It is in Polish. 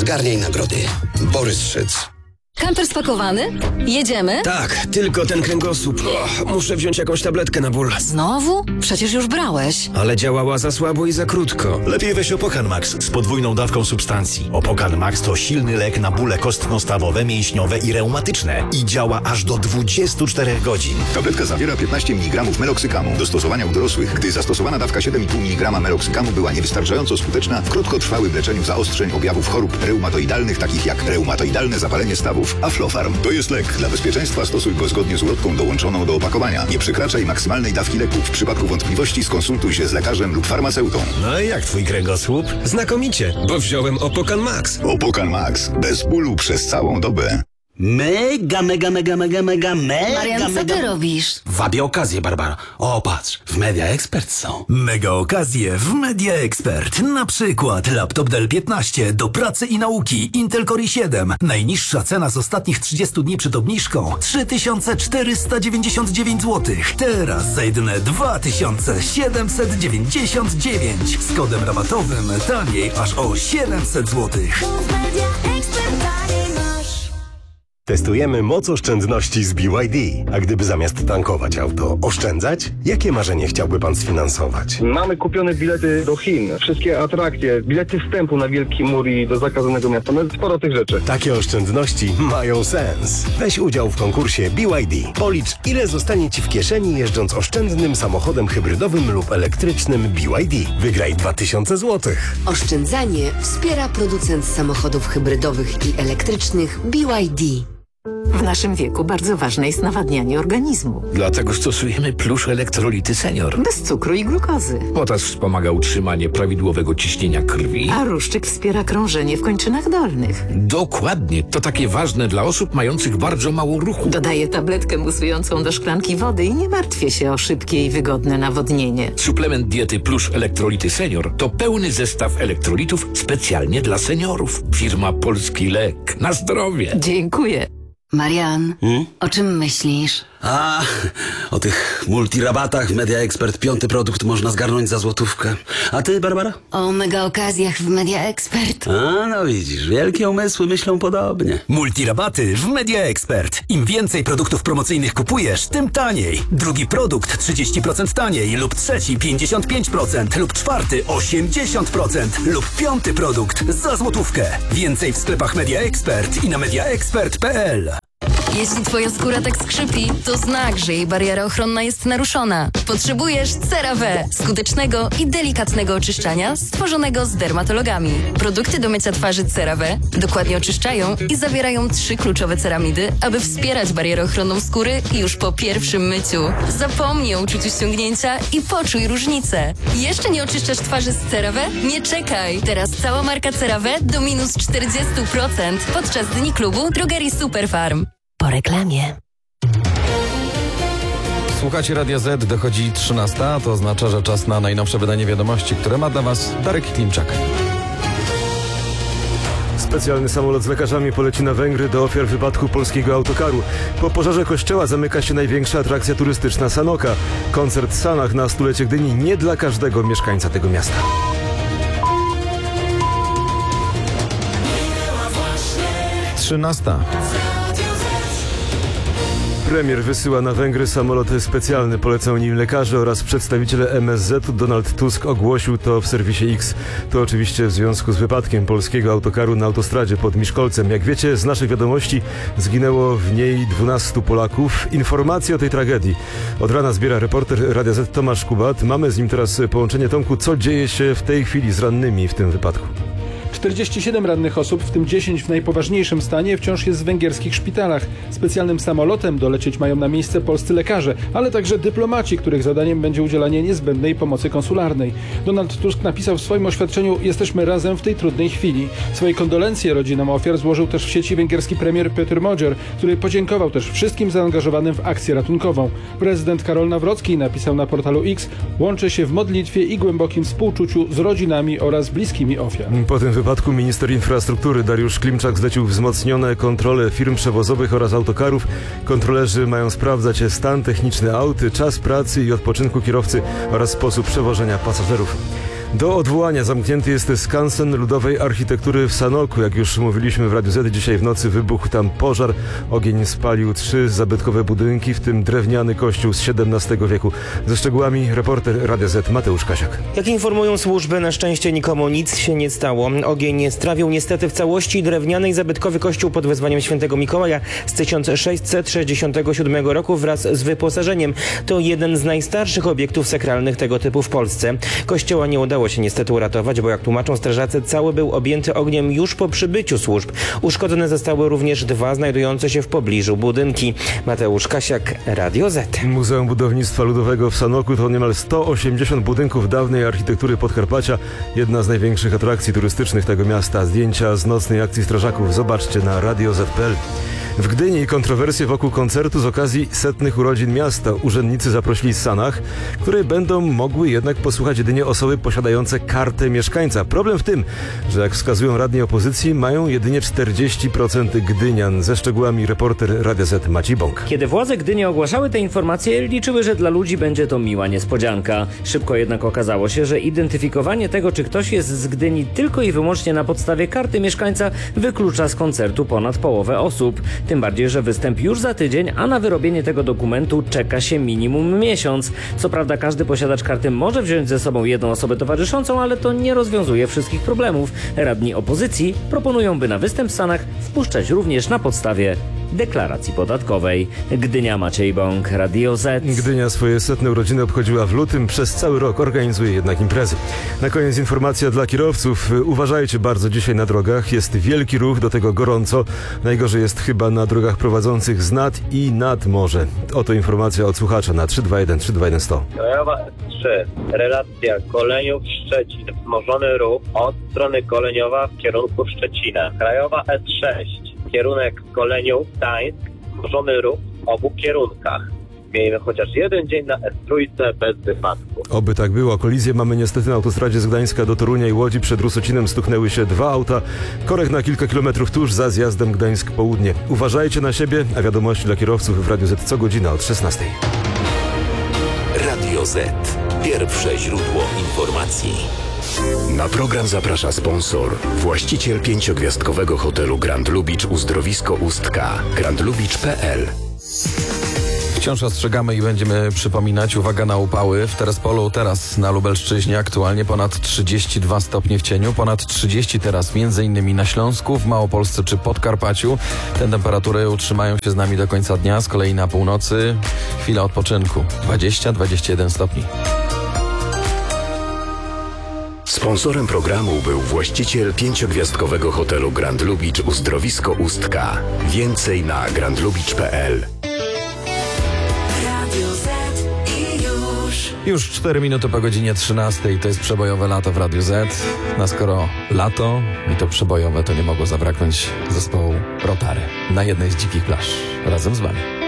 Ogarniaj nagrody. Borys Szyc. Kamper spakowany? Jedziemy? Tak, tylko ten kręgosłup. Muszę wziąć jakąś tabletkę na ból. Znowu? Przecież już brałeś. Ale działała za słabo i za krótko. Lepiej weź Opokan Max z podwójną dawką substancji. Opokan Max to silny lek na bóle kostno-stawowe, mięśniowe i reumatyczne. I działa aż do 24 godzin. Tabletka zawiera 15 mg meloksykamu. Do stosowania u dorosłych, gdy zastosowana dawka 7,5 mg meloksykamu była niewystarczająco skuteczna w krótkotrwałym leczeniu zaostrzeń objawów chorób reumatoidalnych, takich jak reumatoidalne zapalenie stawów. Aflofarm to jest lek. Dla bezpieczeństwa stosuj go zgodnie z ulotką dołączoną do opakowania. Nie przekraczaj maksymalnej dawki leku. W przypadku wątpliwości skonsultuj się z lekarzem lub farmaceutą. No i jak twój kręgosłup? Znakomicie, bo wziąłem Opokan Max. Opokan Max. Bez bólu przez całą dobę. Mega. Marian, co ty robisz? Wabię okazję, Barbara. O, patrz, w Media Expert są. Mega okazje w Media Expert. Na przykład laptop Dell 15 do pracy i nauki Intel Core i7. Najniższa cena z ostatnich 30 dni przed obniżką 3499 zł. Teraz za jedyne 2799. Z kodem rabatowym taniej aż o 700 zł. Testujemy moc oszczędności z BYD. A gdyby zamiast tankować auto oszczędzać? Jakie marzenie chciałby pan sfinansować? Mamy kupione bilety do Chin, wszystkie atrakcje, bilety wstępu na Wielki Mur i do zakazanego miasta, no sporo tych rzeczy. Takie oszczędności mają sens. Weź udział w konkursie BYD. Policz, ile zostanie ci w kieszeni jeżdżąc oszczędnym samochodem hybrydowym lub elektrycznym BYD. Wygraj 2000 zł. Oszczędzanie wspiera producent samochodów hybrydowych i elektrycznych BYD. W naszym wieku bardzo ważne jest nawadnianie organizmu. Dlatego stosujemy Plusz Elektrolity Senior. Bez cukru i glukozy. Potas wspomaga utrzymanie prawidłowego ciśnienia krwi. A ruszczyk wspiera krążenie w kończynach dolnych. Dokładnie. To takie ważne dla osób mających bardzo mało ruchu. Dodaję tabletkę musującą do szklanki wody i nie martwię się o szybkie i wygodne nawodnienie. Suplement diety Plusz Elektrolity Senior to pełny zestaw elektrolitów specjalnie dla seniorów. Firma Polski Lek. Na zdrowie. Dziękuję. Marian, o czym myślisz? O tych multirabatach w Media Expert 5. produkt można zgarnąć za złotówkę. A ty, Barbara? O mega okazjach w Media Expert. No widzisz, wielkie umysły myślą podobnie. Multirabaty w Media Expert. Im więcej produktów promocyjnych kupujesz, tym taniej. Drugi produkt 30% taniej lub trzeci 55% lub czwarty 80% lub 5. produkt za złotówkę. Więcej w sklepach Media Expert i na mediaexpert.pl. Jeśli twoja skóra tak skrzypi, to znak, że jej bariera ochronna jest naruszona. Potrzebujesz CeraVe, skutecznego i delikatnego oczyszczania stworzonego z dermatologami. Produkty do mycia twarzy CeraVe dokładnie oczyszczają i zawierają 3 kluczowe ceramidy, aby wspierać barierę ochronną skóry już po pierwszym myciu. Zapomnij o uczuciu ściągnięcia i poczuj różnicę. Jeszcze nie oczyszczasz twarzy z CeraVe? Nie czekaj! Teraz cała marka CeraVe do minus 40% podczas Dni Klubu Drogerii Superfarm. Po reklamie. Słuchacie Radia Z, dochodzi 13, to oznacza, że czas na najnowsze wydanie wiadomości, które ma dla Was Darek Klimczak. Specjalny samolot z lekarzami poleci na Węgry do ofiar wypadku polskiego autokaru. Po pożarze kościoła zamyka się największa atrakcja turystyczna Sanoka. Koncert Sanach na stulecie Gdyni nie dla każdego mieszkańca tego miasta. Premier wysyła na Węgry samolot specjalny. Polecą nim lekarze oraz przedstawiciele MSZ. Donald Tusk ogłosił to w serwisie X. To oczywiście w związku z wypadkiem polskiego autokaru na autostradzie pod Miszkolcem. Jak wiecie z naszych wiadomości, zginęło w niej 12 Polaków. Informacje o tej tragedii od rana zbiera reporter Radia Z Tomasz Kubat. Mamy z nim teraz połączenie. Tomku, co dzieje się w tej chwili z rannymi w tym wypadku? 47 rannych osób, w tym 10 w najpoważniejszym stanie, wciąż jest w węgierskich szpitalach. Specjalnym samolotem dolecieć mają na miejsce polscy lekarze, ale także dyplomaci, których zadaniem będzie udzielanie niezbędnej pomocy konsularnej. Donald Tusk napisał w swoim oświadczeniu: jesteśmy razem w tej trudnej chwili. Swoje kondolencje rodzinom ofiar złożył też w sieci węgierski premier Péter Magyar, który podziękował też wszystkim zaangażowanym w akcję ratunkową. Prezydent Karol Nawrocki napisał na portalu X: łączę się w modlitwie i głębokim współczuciu z rodzinami oraz bliskimi ofiar. Po tym wypadku minister infrastruktury Dariusz Klimczak zlecił wzmocnione kontrole firm przewozowych oraz autokarów. Kontrolerzy mają sprawdzać stan techniczny aut, czas pracy i odpoczynku kierowcy oraz sposób przewożenia pasażerów. Do odwołania zamknięty jest skansen ludowej architektury w Sanoku. Jak już mówiliśmy w Radiu Z, dzisiaj w nocy wybuchł tam pożar. Ogień spalił 3 zabytkowe budynki, w tym drewniany kościół z XVII wieku. Ze szczegółami reporter Radia Z Mateusz Kasiak. Jak informują służby, na szczęście nikomu nic się nie stało. Ogień strawił niestety w całości drewniany i zabytkowy kościół pod wezwaniem świętego Mikołaja z 1667 roku wraz z wyposażeniem. To jeden z najstarszych obiektów sakralnych tego typu w Polsce. Kościoła nie udało się niestety uratować, bo jak tłumaczą strażacy, cały był objęty ogniem już po przybyciu służb. Uszkodzone zostały również 2 znajdujące się w pobliżu budynki. Mateusz Kasiak, Radio Z. Muzeum Budownictwa Ludowego w Sanoku to niemal 180 budynków dawnej architektury Podkarpacia. Jedna z największych atrakcji turystycznych tego miasta. Zdjęcia z nocnej akcji strażaków zobaczcie na radioz.pl. W Gdyni kontrowersje wokół koncertu z okazji 100. urodzin miasta. Urzędnicy zaprosili Sanach, które będą mogły jednak posłuchać jedynie osoby posiadające kartę mieszkańca. Problem w tym, że jak wskazują radni opozycji, mają jedynie 40% gdynian. Ze szczegółami reporter Radia Z Maciej Bąk. Kiedy władze Gdyni ogłaszały te informacje, liczyły, że dla ludzi będzie to miła niespodzianka. Szybko jednak okazało się, że identyfikowanie tego, czy ktoś jest z Gdyni tylko i wyłącznie na podstawie karty mieszkańca, wyklucza z koncertu ponad połowę osób. Tym bardziej, że występ już za tydzień, a na wyrobienie tego dokumentu czeka się minimum miesiąc. Co prawda każdy posiadacz karty może wziąć ze sobą jedną osobę towarzyszącą, ale to nie rozwiązuje wszystkich problemów. Radni opozycji proponują, by na występ w Sanach wpuszczać również na podstawie deklaracji podatkowej. Gdynia, Maciej Bąk, Radio Z. Gdynia swoje 100. urodziny obchodziła w lutym. Przez cały rok organizuje jednak imprezy. Na koniec informacja dla kierowców. Uważajcie bardzo dzisiaj na drogach. Jest wielki ruch, do tego gorąco. Najgorzej jest chyba na drogach prowadzących z nad i nad morze. Oto informacja od słuchacza na 321 321 100. Krajowa S3, relacja Koleniów-Szczecin, wzmożony ruch od strony Koleniowa w kierunku Szczecina. Krajowa S6, kierunek Koleniów-Gdańsk, wzmożony ruch w obu kierunkach. Miejmy chociaż jeden dzień na S3 bez wypadku. Oby tak było. Kolizję mamy niestety na autostradzie z Gdańska do Torunia i Łodzi. Przed Rusocinem stuknęły się 2 auta. Korek na kilka kilometrów tuż za zjazdem Gdańsk Południe. Uważajcie na siebie, a wiadomości dla kierowców w Radiu Z co godzina od 16. Radio Z. Pierwsze źródło informacji. Na program zaprasza sponsor, właściciel 5-gwiazdkowego hotelu Grand Lubicz Uzdrowisko Ustka, grandlubicz.pl. Wciąż ostrzegamy i będziemy przypominać, uwaga na upały. W Terespolu teraz na Lubelszczyźnie aktualnie ponad 32 stopnie w cieniu, ponad 30 teraz m.in. na Śląsku, w Małopolsce czy Podkarpaciu. Te temperatury utrzymają się z nami do końca dnia, z kolei na północy chwila odpoczynku, 20-21 stopni. Sponsorem programu był właściciel 5-gwiazdkowego hotelu Grand Lubicz Uzdrowisko Ustka. Więcej na grandlubicz.pl. Już 4 minuty po godzinie 13. To jest przebojowe lato w Radiu Z. No skoro lato i to przebojowe, to nie mogło zabraknąć zespołu Rotary na jednej z dzikich plaż. Razem z wami.